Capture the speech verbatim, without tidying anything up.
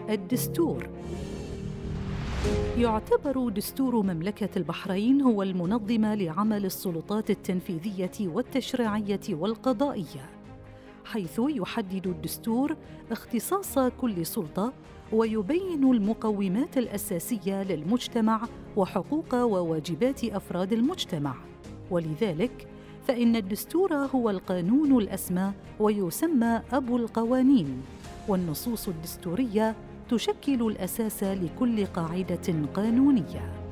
الدستور. يعتبر دستور مملكة البحرين هو المنظم لعمل السلطات التنفيذية والتشريعية والقضائية، حيث يحدد الدستور اختصاص كل سلطة ويبين المقومات الأساسية للمجتمع وحقوق وواجبات أفراد المجتمع. ولذلك فإن الدستور هو القانون الأسمى ويسمى أبو القوانين، والنصوص الدستورية تشكل الأساس لكل قاعدة قانونية.